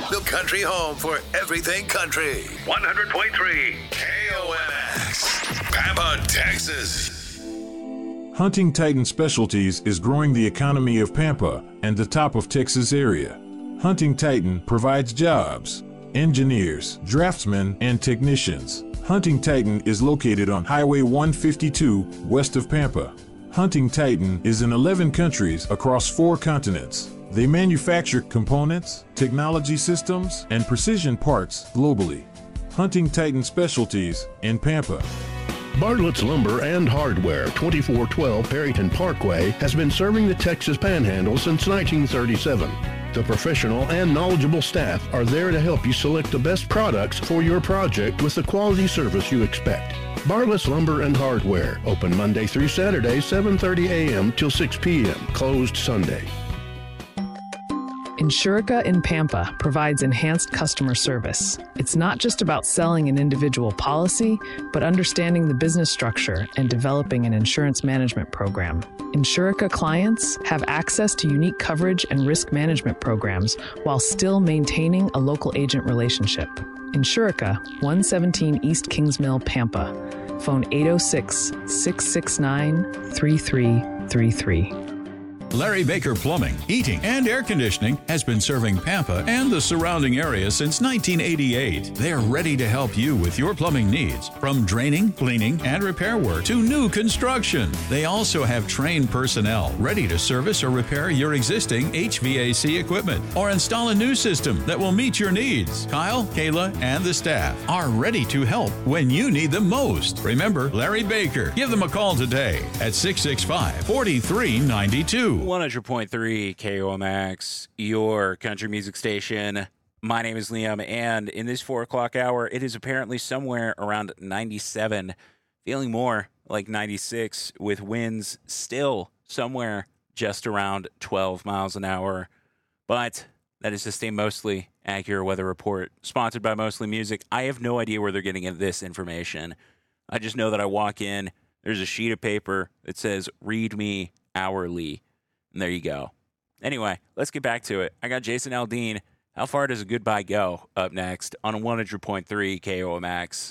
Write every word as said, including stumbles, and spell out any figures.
the country home for everything country. one hundred point three K O M X, Pampa, Texas. Hunting Titan Specialties is growing the economy of Pampa and the top of Texas area. Hunting Titan provides jobs, engineers, draftsmen, and technicians. Hunting Titan is located on Highway one fifty-two, west of Pampa. Hunting Titan is in eleven countries across four continents. They manufacture components, technology systems, and precision parts globally. Hunting Titan Specialties in Pampa. Bartlett's Lumber and Hardware, twenty-four twelve Perryton Parkway, has been serving the Texas Panhandle since nineteen thirty-seven. The professional and knowledgeable staff are there to help you select the best products for your project with the quality service you expect. Bartlett's Lumber and Hardware, open Monday through Saturday, seven thirty a.m. till six p.m., closed Sunday. Insurica in Pampa provides enhanced customer service. It's not just about selling an individual policy, but understanding the business structure and developing an insurance management program. Insurica clients have access to unique coverage and risk management programs while still maintaining a local agent relationship. Insurica, one seventeen East Kings Mill, Pampa. Phone eight oh six, six six nine, three three three three. Larry Baker Plumbing, Heating, and Air Conditioning has been serving Pampa and the surrounding area since nineteen eighty-eight. They're ready to help you with your plumbing needs, from draining, cleaning, and repair work to new construction. They also have trained personnel ready to service or repair your existing H V A C equipment or install a new system that will meet your needs. Kyle, Kayla, and the staff are ready to help when you need them most. Remember Larry Baker. Give them a call today at six six five, four three nine two. one hundred point three K O M X, your country music station. My name is Liam, and in this four o'clock hour, it is apparently somewhere around ninety-seven, feeling more like ninety-six, with winds still somewhere just around twelve miles an hour. But that is just a mostly accurate weather report, sponsored by Mostly Music. I have no idea where they're getting this information. I just know that I walk in, there's a sheet of paper that says, read me hourly. And there you go. Anyway, let's get back to it. I got Jason Aldean. How far does a goodbye go? Up next on one hundred point three K O M X.